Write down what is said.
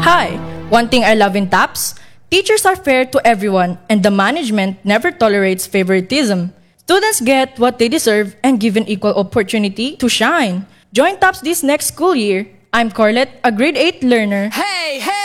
Hi! One thing I love in TAPS, teachers are fair to everyone and the management never tolerates favoritism. Students get what they deserve and given equal opportunity to shine. Join TAPS this next school year. I'm Corlette, a grade 8 learner. Hey, hey!